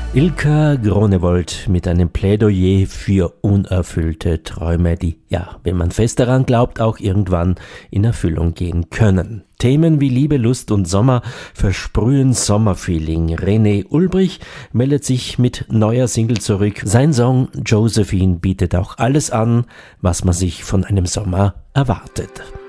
Ilka Gronewold mit einem Plädoyer für unerfüllte Träume, die, ja, wenn man fest daran glaubt, auch irgendwann in Erfüllung gehen können. Themen wie Liebe, Lust und Sommer versprühen Sommerfeeling. René Ulbrich meldet sich mit neuer Single zurück. Sein Song Josephine bietet auch alles an, was man sich von einem Sommer erwartet.